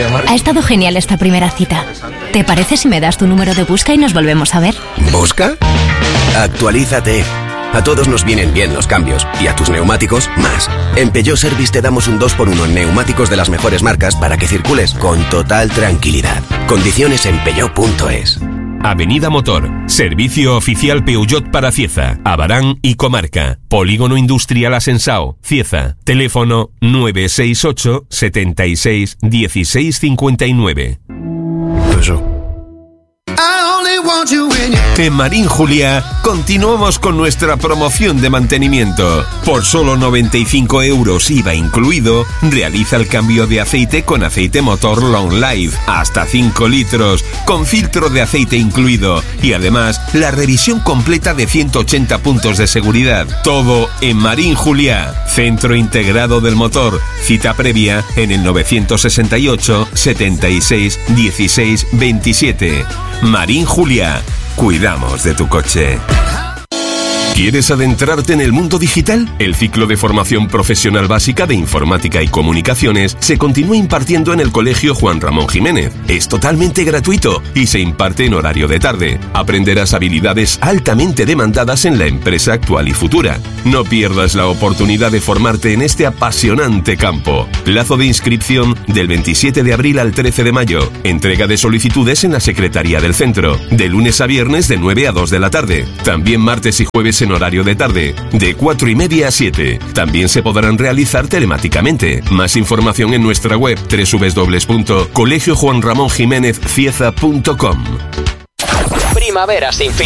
Ha estado genial esta primera cita. ¿Te parece si me das tu número de busca y nos volvemos a ver? ¿Busca? Actualízate. A todos nos vienen bien los cambios, y a tus neumáticos, más. En Peugeot Service te damos un 2x1 en neumáticos de las mejores marcas para que circules con total tranquilidad. Condiciones en peugeot.es. Avenida Motor, servicio oficial Peugeot para Cieza, Abarán y Comarca. Polígono Industrial Asensao, Cieza. Teléfono 968 76 16 59. En Marín Juliá continuamos con nuestra promoción de mantenimiento. Por solo 95 € IVA incluido, realiza el cambio de aceite con aceite motor Long Life, hasta 5 litros, con filtro de aceite incluido, y además la revisión completa de 180 puntos de seguridad. Todo en Marín Juliá, centro integrado del motor. Cita previa en el 968 76 16 27. Marín Juliá. Cuidamos de tu coche. ¿Quieres adentrarte en el mundo digital? El ciclo de formación profesional básica de Informática y Comunicaciones se continúa impartiendo en el Colegio Juan Ramón Jiménez. Es totalmente gratuito y se imparte en horario de tarde. Aprenderás habilidades altamente demandadas en la empresa actual y futura. No pierdas la oportunidad de formarte en este apasionante campo. Plazo de inscripción del 27 de abril al 13 de mayo. Entrega de solicitudes en la Secretaría del Centro. De lunes a viernes de 9 a 2 de la tarde. También martes y jueves en horario de tarde, de 4:30 a 7. También se podrán realizar telemáticamente. Más información en nuestra web www.colegiojuanramonjimenezcieza.com. Primavera sin fin.